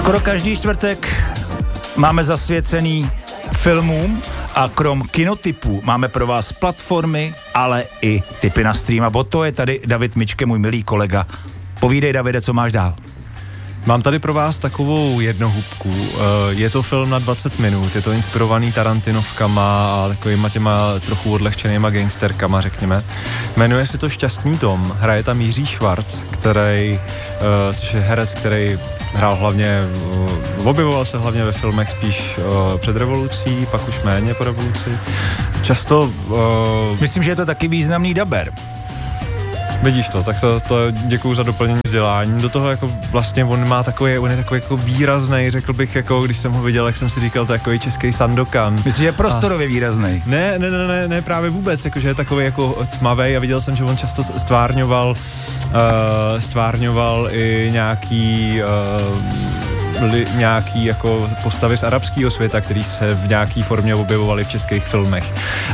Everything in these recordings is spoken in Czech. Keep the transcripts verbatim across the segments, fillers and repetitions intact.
Skoro každý čtvrtek máme zasvěcený filmům a krom kinotypů máme pro vás platformy, ale i tipy na stream. A o to je tady David Mičke, můj milý kolega. Povídej, Davide, co máš dál? Mám tady pro vás takovou jednohubku. Je to film na dvacet minut, je to inspirovaný Tarantinovkama a takovýma těma trochu odlehčenýma gangsterkama, řekněme. Jmenuje se to Šťastný Tom, hraje tam Jiří Švarc, který, což je herec, který hrál hlavně, objevoval se hlavně ve filmech spíš před revolucí, pak už méně po revoluci. Často... Myslím, že je to taky významný daber. Vidíš to, tak to, to děkuju za doplnění vzdělání. Do toho jako vlastně on má takový, on je takový jako výraznej, řekl bych, jako když jsem ho viděl, jak jsem si říkal, to je takový český Sandokan. Myslím, že je prostorově a... výraznej. Ne, ne, ne, ne, ne, právě vůbec, jakože je takový jako tmavej a viděl jsem, že on často stvárňoval, uh, stvárňoval i nějaký... Uh, Li, nějaký jako postavy z arabského světa, který se v nějaký formě objevovaly v českých filmech.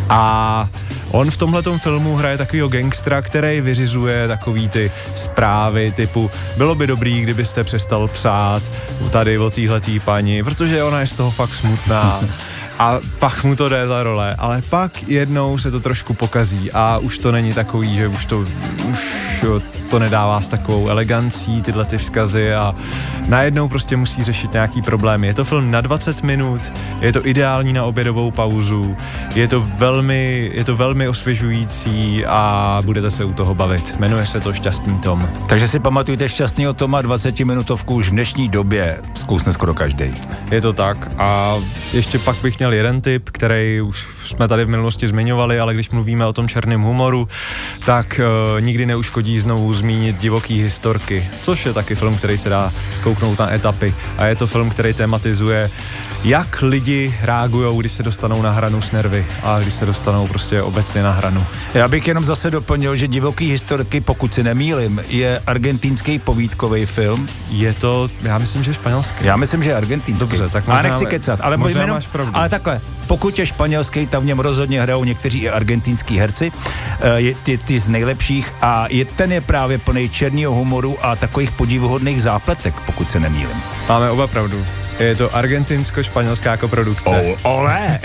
A on v tomhletom filmu hraje takovýho gangstra, který vyřizuje takový ty zprávy typu bylo by dobrý, kdybyste přestal psát tady o téhletý paní, protože ona je z toho fakt smutná. A pak mu to jde ta role, ale pak jednou se to trošku pokazí a už to není takový, že už to, už to nedává s takovou elegancí tyhle ty vzkazy a najednou prostě musí řešit nějaký problémy. Je to film na dvacet minut, je to ideální na obědovou pauzu, je to velmi, je to velmi osvěžující a budete se u toho bavit. Jmenuje se to Šťastný Tom. Takže si pamatujte Šťastného Toma, dvacetiminutovku už v dnešní době zkousne skoro každý. Je to tak a ještě pak bych měl jeden tip, který už jsme tady v minulosti zmiňovali, ale když mluvíme o tom černém humoru, tak uh, nikdy neuškodí znovu zmínit Divoký historky, což je taky film, který se dá zkouknout na etapy a je to film, který tematizuje, jak lidi reagujou, když se dostanou na hranu s nervy a když se dostanou prostě obecně na hranu. Já bych jenom zase doplnil, že Divoký historky, pokud si nemýlim, je argentinský povídkový film. Je to, já myslím, že španělský. Já myslím, že je argentinský. Dobře, tak možná, a nechci kecat, ale možná jenom, máš pravdu. Ale takhle, pokud je španělský, tam v něm rozhodně hrajou někteří i argentinský herci, je, ty, ty z nejlepších a je, ten je právě plný černého humoru a takových podivuhodných zápletek, pokud se nemýlim. Máme oba pravdu. Je to argentinsko-španělská koprodukce. Oh, ole!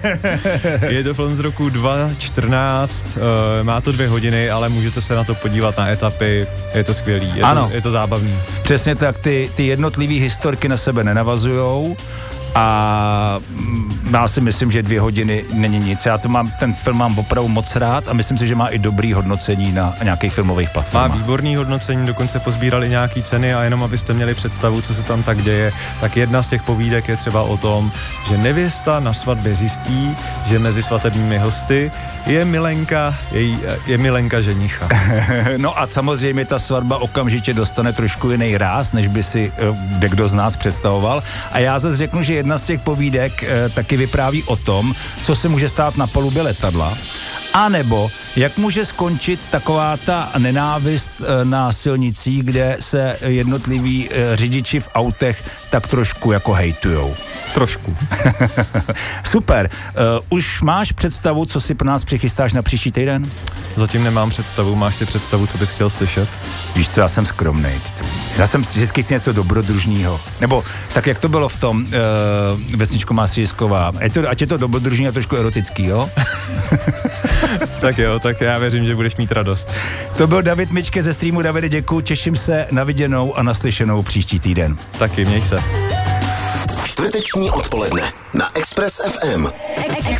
Je to film z roku dva tisíce čtrnáct, uh, má to dvě hodiny, ale můžete se na to podívat na etapy, je to skvělý, je, ano. To, je to zábavný. Přesně tak, ty, ty jednotlivý historky na sebe nenavazujou a já si myslím, že dvě hodiny není nic. Já to mám, ten film mám opravdu moc rád a myslím si, že má i dobrý hodnocení na nějakých filmových platformách. Má výborný hodnocení, dokonce pozbírali nějaký ceny a jenom abyste měli představu, co se tam tak děje, tak jedna z těch povídek je třeba o tom, že nevěsta na svatbě zjistí, že mezi svatebními hosty je milenka, je, je milenka ženicha. No a samozřejmě ta svatba okamžitě dostane trošku jiný ráz, než by si kde kdo z nás představoval. A já zase řeknu, že jedna z těch povídek e, taky vypráví o tom, co se může stát na palubě letadla, anebo jak může skončit taková ta nenávist e, na silnicích, kde se jednotliví e, řidiči v autech tak trošku jako hejtujou. Trošku. Super. Uh, už máš představu, co si pro nás přichystáš na příští týden? Zatím nemám představu. Máš ty představu, co bys chtěl slyšet? Víš co, já jsem skromnej. Já jsem vždycky si něco dobrodružného. Nebo tak, jak to bylo v tom uh, Vesničko má Střížková. Ať, to, ať je to dobrodružný a trošku erotický, jo? Tak jo, tak já věřím, že budeš mít radost. To byl David Mičke ze streamu. Davide, děkuju, těším se na viděnou a naslyšenou příští týden. Taky, měj se. Čtvrteční odpoledne na Express ef em.